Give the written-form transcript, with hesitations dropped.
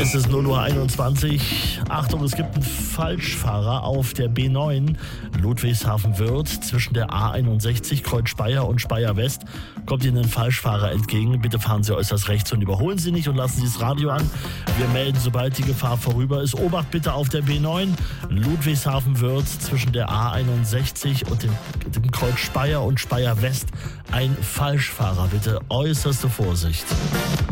Es ist 0:21 Uhr. Achtung, es gibt einen Falschfahrer auf der B9 Ludwigshafen-Wörth zwischen der A61 Kreuz Speyer und Speyer West. Kommt Ihnen ein Falschfahrer entgegen. Bitte fahren Sie äußerst rechts und überholen Sie nicht und lassen Sie das Radio an. Wir melden, sobald die Gefahr vorüber ist. Obacht bitte auf der B9 Ludwigshafen-Wörth zwischen der A61 und dem Kreuz Speyer und Speyer West. Ein Falschfahrer. Bitte äußerste Vorsicht.